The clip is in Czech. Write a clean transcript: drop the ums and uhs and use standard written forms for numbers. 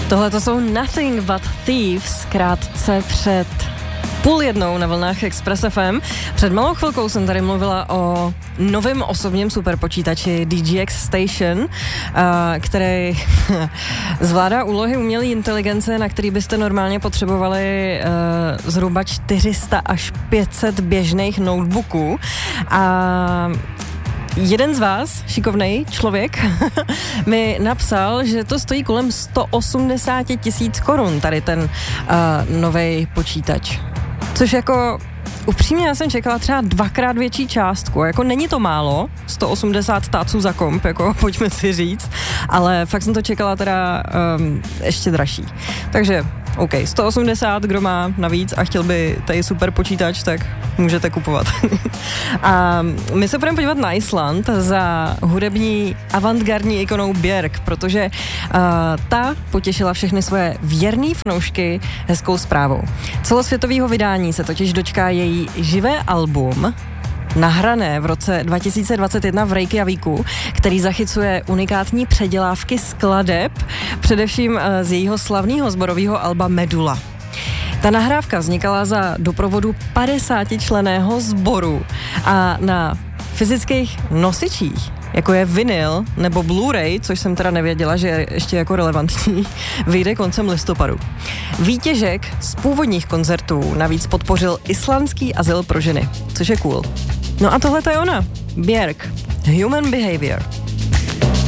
Tohle to jsou Nothing But Thieves, krátce před 12:30 na vlnách Express FM. Před malou chvilkou jsem tady mluvila o novém osobním superpočítači DGX Station, který zvládá úlohy umělé inteligence, na který byste normálně potřebovali zhruba 400 až 500 běžných notebooků. A jeden z vás, šikovnej člověk, mi napsal, že to stojí kolem 180 000 korun, tady ten novej počítač. Což jako upřímně já jsem čekala třeba 2x větší částku, jako není to málo, 180 táců za komp, jako pojďme si říct, ale fakt jsem to čekala teda ještě dražší. Takže OK, 180, kdo má navíc a chtěl by tady super počítač, tak můžete kupovat. A my se budeme podívat na Island za hudební avantgardní ikonou Björk, protože ta potěšila všechny svoje věrný fanoušky hezkou zprávou. Celosvětového vydání se totiž dočká její živé album, nahrané v roce 2021 v Reykjavíku, který zachycuje unikátní předělávky skladeb, především z jejího slavného sborového alba Medula. Ta nahrávka vznikala za doprovodu 50členného sboru a na fyzických nosičích, jako je vinyl nebo Blu-ray, což jsem teda nevěděla, že je ještě jako relevantní, vyjde koncem listopadu. Výtěžek z původních koncertů navíc podpořil islandský azyl pro ženy, což je cool. No a tohle to je ona, Björk, Human Behavior.